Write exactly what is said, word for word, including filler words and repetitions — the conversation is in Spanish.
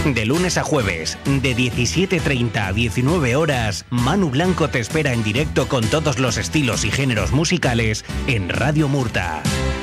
De lunes a jueves, de diecisiete treinta a diecinueve horas, Manu Blanco te espera en directo con todos los estilos y géneros musicales en Radio Murta.